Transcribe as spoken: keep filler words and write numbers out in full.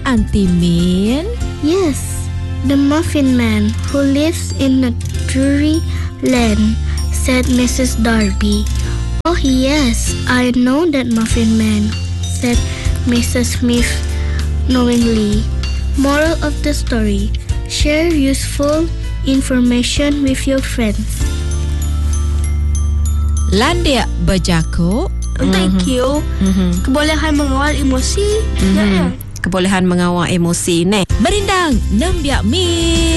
Auntie Min? Yes, the Muffin Man who lives in the Drury Land, said Missus Darby. Oh yes, I know that Muffin Man, said Missus Smith knowingly. Moral of the story: share useful information with your friends. Landia berjakuk. Thank Mhm. you. Mhm. Kebolehan mengawal emosi. Mhm. Kebolehan mengawal emosi ni. Merindang, nembiak mi.